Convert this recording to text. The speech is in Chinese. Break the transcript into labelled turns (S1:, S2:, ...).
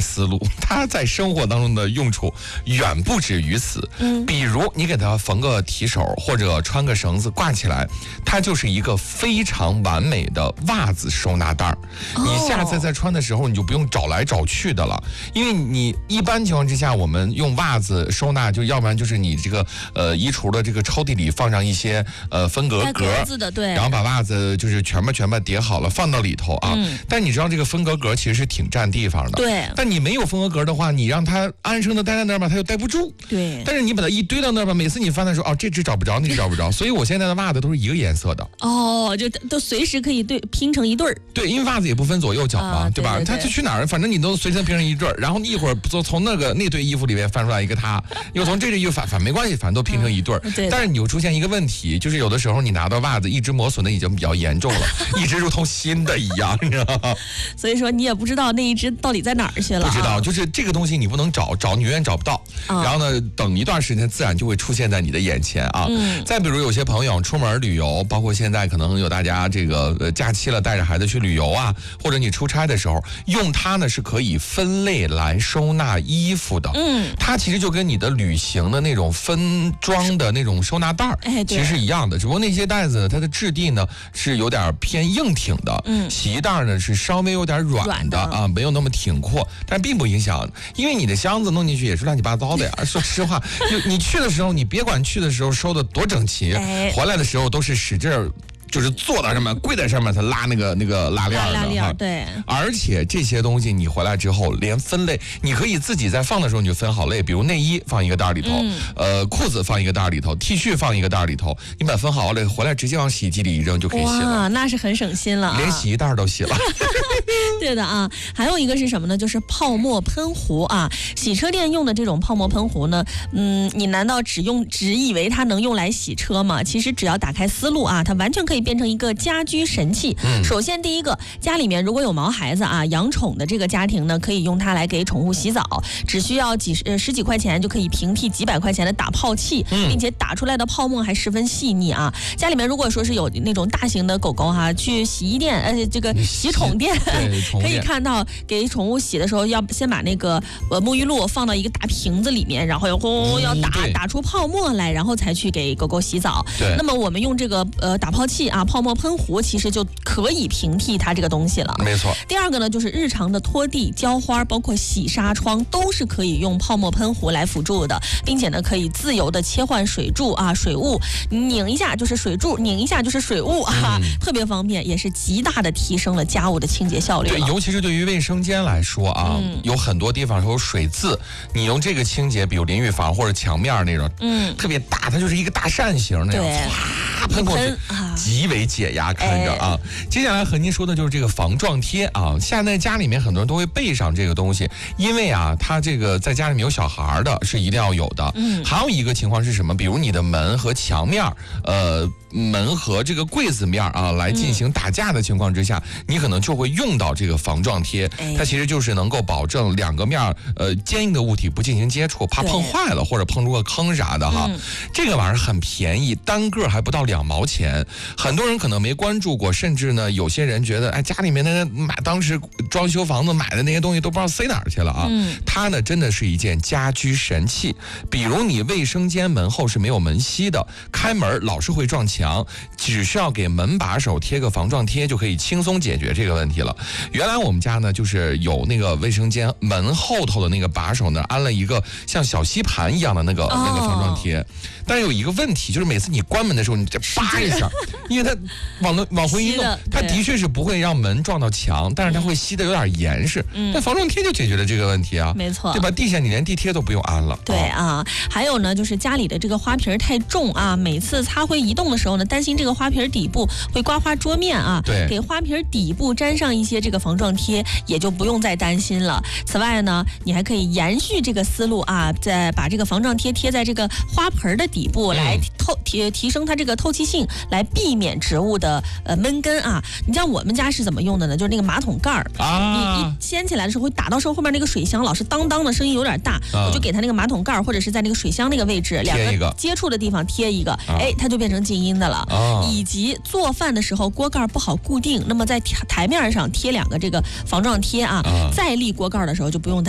S1: 思路，它在生活当中的用处远不止于此。比如你给它缝个提手，或者穿个绳子挂起来，它就是一个非常完美的袜子收纳袋儿。你下次在穿的时候，你就不用找来找去的了，因为你一般情况之下，我们用袜子收纳，就要不然就是你这个衣橱的这个抽屉里放上一些分隔格
S2: 子的，对，
S1: 然后把袜子就是全部叠好了放到里头啊。但你知道这个分隔格其实是挺占地方的，
S2: 对。
S1: 但你没有分隔格的话，你让它安生的待在那儿吧，它又待不住，
S2: 对。
S1: 但是你把它一堆到那儿吧，每次你翻的时候，这只找不着，那只找不着，所以我现在的袜子都是一个颜色的。
S2: 就都随时可以拼成一对儿。
S1: 对，因为袜子也不分左右脚嘛，对吧？它就去哪儿，反正你都随身拼成一对儿，然后一会儿从那对衣服里面翻出来一个它，又从这衣服反没关系，反正都拼成一对儿。但是你又出现一个问题，就是有的时候你拿到袜子，一只磨损的已经比较严重了，一只如同新的一样，你知道吗？
S2: 所以说你也不知道那一只到底在哪儿去了。
S1: 不知道，就是这个东西你不能找你永远找不到。然后呢，等一段时间自然就会出现在你的眼前啊。再比如有些朋友出门旅游，包括现在可能有大家这个假期了，带着孩子去旅游啊，或者你出差的时候，用它呢是可以分类来收纳衣服的。它其实就跟你的旅行的那种分装的那种收纳袋其实是一样的，只不过那些袋子它的质地呢是有点偏硬挺的，洗衣袋呢是稍微有点软的啊，没有那么挺阔，但并不影响，因为你的箱子弄进去也是乱七八糟的呀。说实话，你去的时候，你别管去的时候收的多整齐，回来的时候都是使劲儿。就是坐到上面，跪在上面，它拉那个拉链的哈。
S2: 对。而
S1: 且这些东西你回来之后，连分类，你可以自己在放的时候你就分好类，比如内衣放一个袋里头，裤子放一个袋里头 ，T 恤放一个袋里头，你把它分好了，回来直接往洗衣机里一扔就可以洗了。
S2: 哇，那是很省心了，
S1: 连洗衣袋都洗了。
S2: 对的啊，还有一个是什么呢？就是泡沫喷壶啊。洗车店用的这种泡沫喷壶呢，你难道只以为它能用来洗车吗？其实只要打开思路啊，它完全可以变成一个家居神器。首先第一个，家里面如果有毛孩子啊，养宠的这个家庭呢，可以用它来给宠物洗澡，只需要十几块钱就可以平替几百块钱的打泡器，并且打出来的泡沫还十分细腻啊。家里面如果说是有那种大型的狗狗哈，去洗衣店这个洗宠店可以看到，给宠物洗的时候要先把那个沐浴露放到一个大瓶子里面，然后要打出泡沫来，然后才去给狗狗洗澡。那么我们用这个打泡器啊，泡沫喷壶其实就可以平替它这个东西了。
S1: 没错。
S2: 第二个呢，就是日常的拖地、浇花，包括洗纱窗，都是可以用泡沫喷壶来辅助的，并且呢，可以自由的切换水柱啊、水雾，拧一下就是水柱，拧一下就是水雾啊，特别方便，也是极大的提升了家务的清洁效率了。
S1: 对，尤其是对于卫生间来说啊，有很多地方有水渍，你用这个清洁，比如淋浴房或者墙面那种，特别大，它就是一个大扇形那样，唰喷过去，极为解压，看着啊。接下来和您说的就是这个防撞贴啊，现在家里面很多人都会备上这个东西，因为啊，它这个在家里面有小孩的是一定要有的。还有一个情况是什么？比如你的门和墙面，门和这个柜子面啊，来进行打架的情况之下，你可能就会用到这个防撞贴。它其实就是能够保证两个面坚硬的物体不进行接触，怕碰坏了或者碰出个坑啥的哈。这个玩意儿很便宜，单个还不到2毛钱。很多人可能没关注过，甚至呢，有些人觉得，家里面的当时装修房子买的那些东西都不知道塞哪儿去了啊。它呢，真的是一件家居神器。比如你卫生间门后是没有门吸的，开门老是会撞墙，只需要给门把手贴个防撞贴就可以轻松解决这个问题了。原来我们家呢，就是有那个卫生间门后头的那个把手呢，安了一个像小吸盘一样的那个防撞贴。但是有一个问题，就是每次你关门的时候，你这叭一下，因为它往回一弄，它的确是不会让门撞到墙，但是它会吸得有点严实。那防撞贴就解决了这个问题啊，
S2: 没错，
S1: 对吧？地下你连地贴都不用安了。
S2: 对啊，还有呢，就是家里的这个花瓶太重啊，每次擦灰移动的时候呢，担心这个花瓶底部会刮花桌面啊，
S1: 对，
S2: 给花瓶底部粘上一些这个防撞贴，也就不用再担心了。此外呢，你还可以延续这个思路啊，再把这个防撞贴贴在这个花盆的底部，来提升它这个透气性，来避免植物的闷根啊。你像我们家是怎么用的呢？就是那个马桶盖儿啊，你一掀起来的时候会打到时候面那个水箱，老是当当的声音有点大，我就给它那个马桶盖儿或者是在那个水箱那个位置两个接触的地方贴一个，它就变成静音的了。以及做饭的时候锅盖不好固定，那么在台面上贴2个这个防撞贴啊，再立锅盖的时候就不用